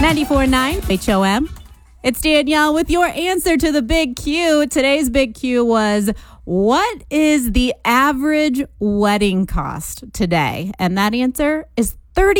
94.9 HOM. It's Danielle with your answer to the Big Q. Today's Big Q was, what is the average wedding cost today? And that answer is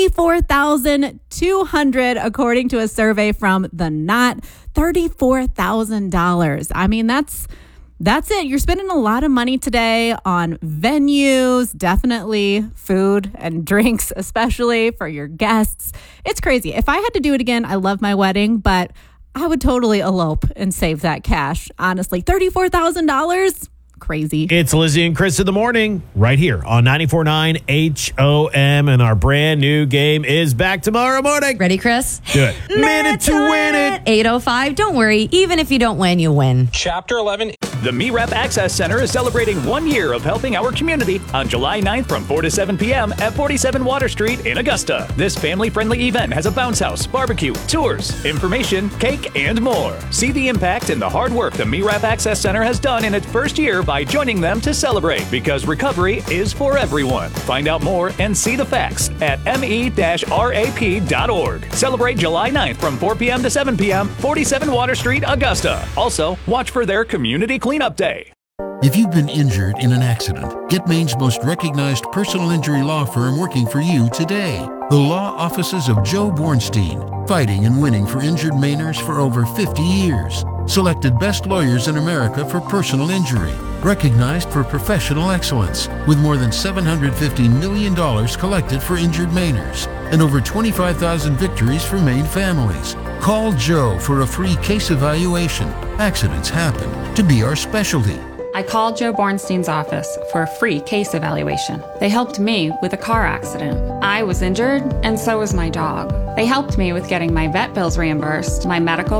$34,200 according to a survey from The Knot. $34,000. I mean, that's it. You're spending a lot of money today on venues, definitely food and drinks, especially for your guests. It's crazy. If I had to do it again, I love my wedding, but I would totally elope and save that cash. Honestly, $34,000? Crazy. It's Lizzie and Chris in the morning right here on 94.9 HOM, and our brand new game is back tomorrow morning. Ready, Chris? Do it. Minute to win it. 8:05. Don't worry. Even if you don't win, you win. Chapter 11. The MeRep Access Center is celebrating 1 year of helping our community on July 9th from 4 to 7 p.m. at 47 Water Street in Augusta. This family-friendly event has a bounce house, barbecue, tours, information, cake, and more. See the impact and the hard work the MeRep Access Center has done in its first year by joining them to celebrate, because recovery is for everyone. Find out more and see the facts at me-rap.org. Celebrate July 9th from 4 p.m. to 7 p.m., 47 Water Street, Augusta. Also, watch for their Community Cleanup Day. If you've been injured in an accident, get Maine's most recognized personal injury law firm working for you today. The law offices of Joe Bornstein, fighting and winning for injured Mainers for over 50 years. Selected best lawyers in America for personal injury. Recognized for professional excellence, with more than $750 million collected for injured Mainers and over 25,000 victories for Maine families. Call Joe for a free case evaluation. Accidents happen to be our specialty. I called Joe Bornstein's office for a free case evaluation. They helped me with a car accident. I was injured, and so was my dog. They helped me with getting my vet bills reimbursed, my medical